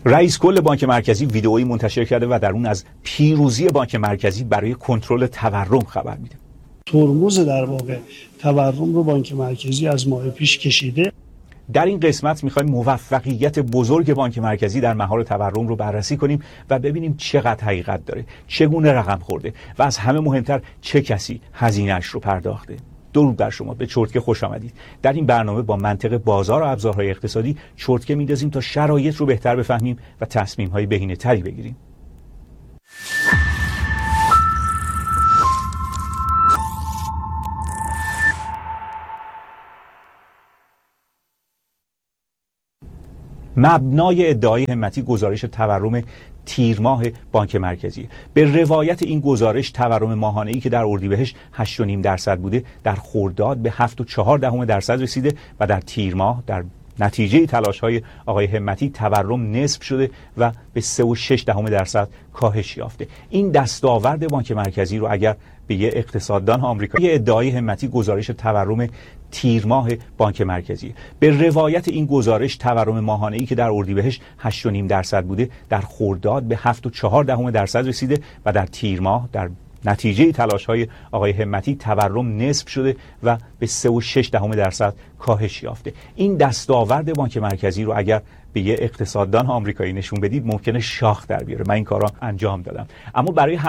رئیس کل بانک مرکزی ویدئویی منتشر کرده و در اون از پیروزی بانک مرکزی برای کنترل تورم خبر میده. ترمز در واقع تورم رو بانک مرکزی از ماه پیش کشیده. در این قسمت میخوایم موفقیت بزرگ بانک مرکزی در مهار تورم رو بررسی کنیم و ببینیم چقدر حقیقت داره، چگونه رقم خورده و از همه مهمتر چه کسی هزینه‌اش رو پرداخته. درود بر شما، به چرتکه خوش آمدید. در این برنامه با منطق بازار و ابزارهای اقتصادی چرتکه میندازیم تا شرایط رو بهتر بفهمیم و تصمیم‌های بهینه‌تری بگیریم. مبنای ادعای همتی گزارش تورم تیر ماه بانک مرکزی. به روایت این گزارش تورم ماهانه‌ای که در اردیبهشت 8.5% بوده در خرداد به 7.4% رسیده و در تیر ماه در نتیجه تلاش‌های آقای همتی تورم نصف شده و به 3.6% کاهش یافته. این دستاورد بانک مرکزی رو اگر به یه اقتصاددان آمریکایی ادعای همتی گزارش تورم تیر ماه بانک مرکزی. به روایت این گزارش تورم ماهانه‌ای که در اردیبهشت 8.5% بوده در خرداد به 7.4% رسیده و در تیر ماه در نتیجه تلاش‌های آقای همتی تورم نصف شده و به 3.6% کاهش یافته. این دستاورد بانک مرکزی رو اگر به یه اقتصاددان آمریکایی نشون بدید ممکنه شاخ در بیاره. من این کارا انجام دادم. اما برای